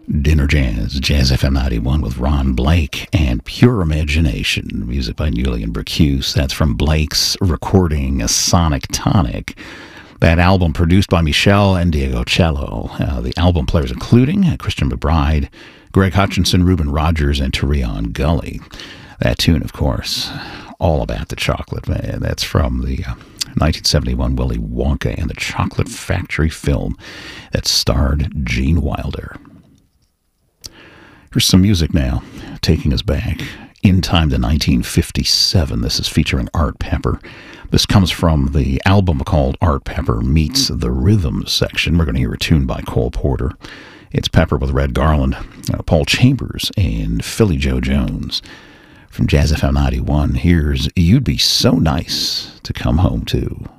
Dinner Jazz, Jazz FM 91 with Ron Blake and Pure Imagination, music by Newley and Bercuse. That's from Blake's recording, A Sonic Tonic. That album produced by Michel and Diego Cello. The album players including Christian McBride, Greg Hutchinson, Reuben Rogers, and Terrion Gully. That tune, of course, All About the Chocolate Man. That's from the 1971 Willy Wonka and the Chocolate Factory film that starred Gene Wilder. Here's some music now, taking us back in time to 1957. This is featuring Art Pepper. This comes from the album called Art Pepper Meets the Rhythm section. We're going to hear a tune by Cole Porter. It's Pepper with Red Garland, Paul Chambers, and Philly Joe Jones. From Jazz FM 91, here's You'd Be So Nice to Come Home To.